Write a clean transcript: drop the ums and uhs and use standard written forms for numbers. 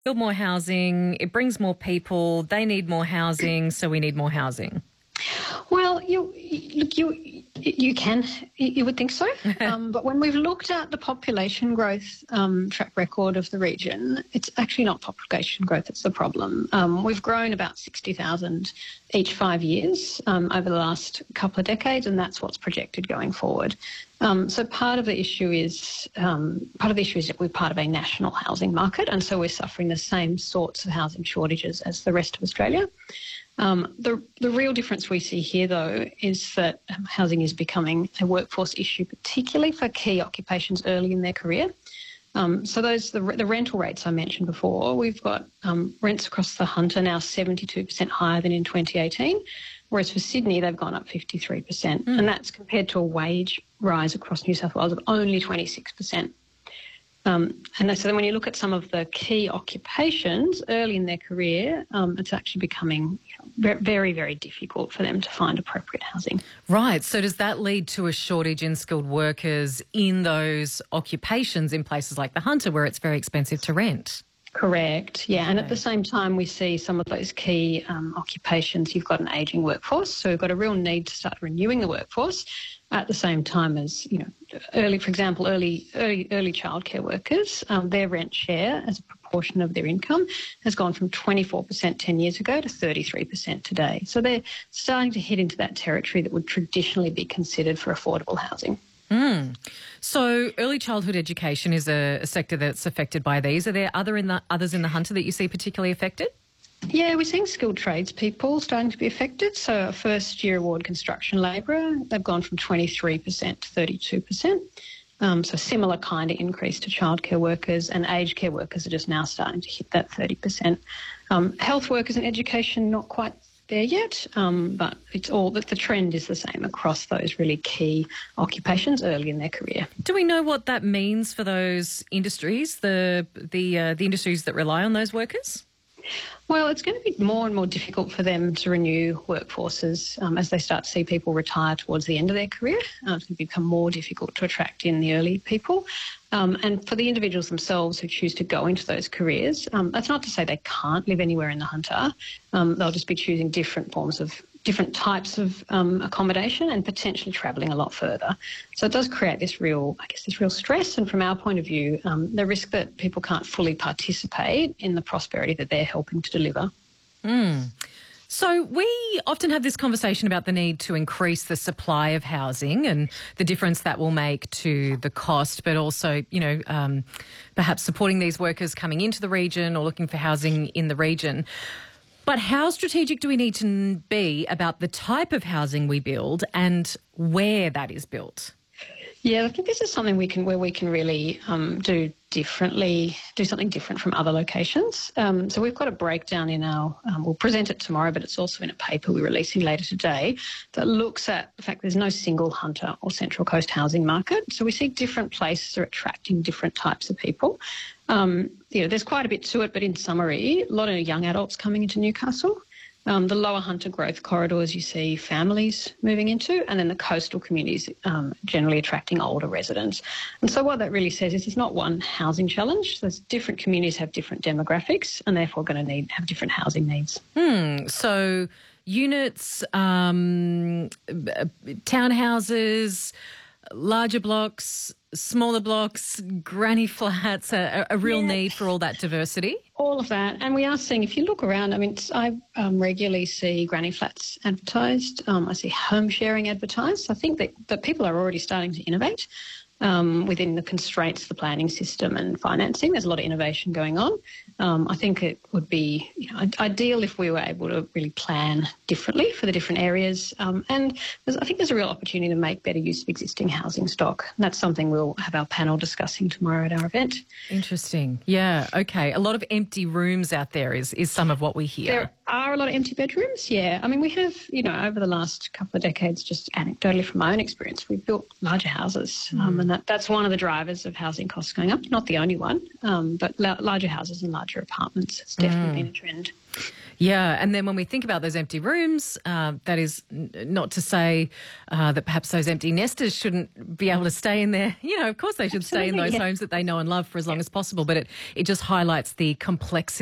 Build more housing, it brings more people, they need more housing, so we need more housing. Well, you can, you would think so. But when we've looked at the population growth track record of the region, it's actually not population growth that's the problem. We've grown about 60,000 each 5 years over the last couple of decades, and that's what's projected going forward. So part of the issue is that we're part of a national housing market, and so we're suffering the same sorts of housing shortages as the rest of Australia. The real difference we see here, though, is that housing is becoming a workforce issue, particularly for key occupations early in their career. So the rental rates I mentioned before, we've got rents across the Hunter now 72% higher than in 2018, whereas for Sydney they've gone up 53%, and that's compared to a wage rise across New South Wales of only 26%. And so then when you look at some of the key occupations early in their career, it's actually becoming very, very difficult for them to find appropriate housing. Right. So does that lead to a shortage in skilled workers in those occupations in places like the Hunter where it's very expensive to rent? Correct, yeah. And at the same time, we see some of those key occupations, you've got an ageing workforce, so we've got a real need to start renewing the workforce at the same time as, early childcare workers, their rent share as a proportion of their income has gone from 24% 10 years ago to 33% today. So they're starting to hit into that territory that would traditionally be considered for affordable housing. So early childhood education is a sector that's affected by these. Are there others in the Hunter that you see particularly affected? Yeah, we're seeing skilled tradespeople starting to be affected. So a first-year award construction labourer, they've gone from 23% to 32%. So similar kind of increase to childcare workers, and aged care workers are just now starting to hit that 30%. Health workers and education, not quite there yet, but the trend is the same across those really key occupations early in their career. Do we know what that means for those industries, the industries that rely on those workers? Well, it's going to be more and more difficult for them to renew workforces as they start to see people retire towards the end of their career. It's going to become more difficult to attract in the early people. And for the individuals themselves who choose to go into those careers, that's not to say they can't live anywhere in the Hunter. They'll just be choosing different types of accommodation and potentially travelling a lot further. So it does create this real stress. And from our point of view, the risk that people can't fully participate in the prosperity that they're helping to deliver. So we often have this conversation about the need to increase the supply of housing and the difference that will make to the cost, but also, perhaps supporting these workers coming into the region or looking for housing in the region. But how strategic do we need to be about the type of housing we build and where that is built? Yeah, I think this is something where we can really do something different from other locations. So we've got a breakdown in we'll present it tomorrow, but it's also in a paper we're releasing later today that looks at the fact there's no single Hunter or Central Coast housing market. So we see different places are attracting different types of people. There's quite a bit to it, but in summary, a lot of young adults coming into Newcastle. The lower Hunter growth corridors you see families moving into, and then the coastal communities generally attracting older residents. And so what that really says is it's not one housing challenge. There's different communities have different demographics and therefore going to have different housing needs. So units, townhouses, larger blocks, smaller blocks, granny flats, a real need for all that diversity? All of that. And we are seeing, if you look around, I regularly see granny flats advertised. I see home sharing advertised. I think that people are already starting to innovate within the constraints of the planning system and financing. There's a lot of innovation going on. I think it would be ideal if we were able to really plan differently for the different areas. And I think there's a real opportunity to make better use of existing housing stock. And that's something we'll have our panel discussing tomorrow at our event. Interesting. Yeah, okay. A lot of empty rooms out there is some of what we hear. There are a lot of empty bedrooms, yeah. We have, over the last couple of decades, just anecdotally from my own experience, we've built larger houses and that's one of the drivers of housing costs going up. Not the only one, but larger houses and larger apartments. It's definitely been a trend. Yeah, and then when we think about those empty rooms, that is not to say that perhaps those empty nesters shouldn't be able to stay in there. You know, of course they should stay in those homes that they know and love for as long as possible, but it just highlights the complexity